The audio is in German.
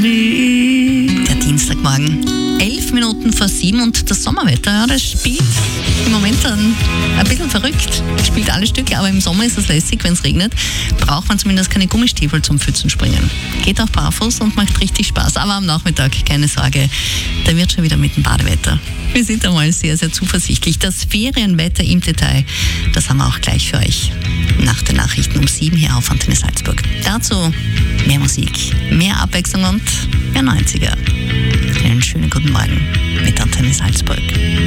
Der Dienstagmorgen, 11 Minuten vor 7 und das Sommerwetter, ja, das spielt im Moment ein bisschen verrückt. Spielt alle Stücke, aber im Sommer ist es lässig, wenn es regnet. Braucht man zumindest keine Gummistiefel zum Pfützenspringen. Geht auch barfuß und macht richtig Spaß. Aber am Nachmittag, keine Sorge, da wird schon wieder mit dem Badewetter. Wir sind einmal sehr, sehr zuversichtlich. Das Ferienwetter im Detail, das haben wir auch gleich für euch. Nach den Nachrichten um 7 hier auf Antenne Salzburg. Dazu mehr Musik, mehr Abwechslung und mehr 90er. Einen schönen guten Morgen mit Antenne Salzburg.